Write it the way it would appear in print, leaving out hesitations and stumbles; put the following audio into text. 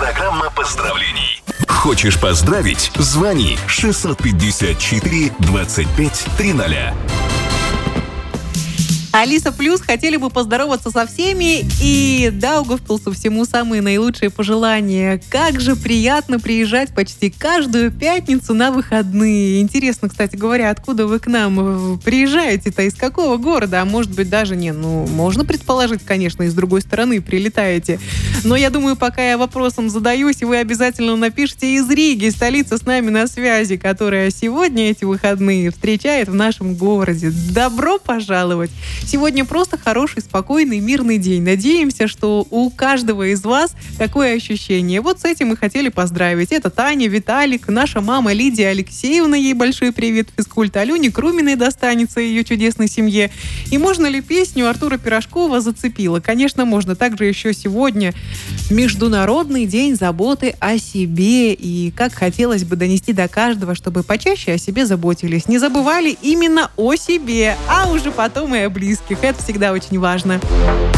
Программа поздравлений. Хочешь поздравить? Звони 654 25 300. Алиса Плюс хотели бы поздороваться со всеми, и Даугавпилсу всему самые наилучшие пожелания. Как же приятно приезжать почти каждую пятницу на выходные. Интересно, кстати говоря, откуда вы к нам приезжаете-то, из какого города? А может быть даже можно предположить, конечно, из другой стороны прилетаете. Но я думаю, пока я вопросом задаюсь, вы обязательно напишите из Риги, столица с нами на связи, которая сегодня эти выходные встречает в нашем городе. Добро пожаловать! Сегодня просто хороший, спокойный, мирный день. Надеемся, что у каждого из вас такое ощущение. Вот с этим мы хотели поздравить. Это Таня, Виталик, наша мама Лидия Алексеевна, ей большой привет, физкульт. Алене Круминой достанется, ее чудесной семье. И можно ли песню Артура Пирожкова «Зацепила»? Конечно, можно. Также еще сегодня Международный день заботы о себе. И как хотелось бы донести до каждого, чтобы почаще о себе заботились. Не забывали именно о себе, а уже потом и о близких. Это всегда очень важно.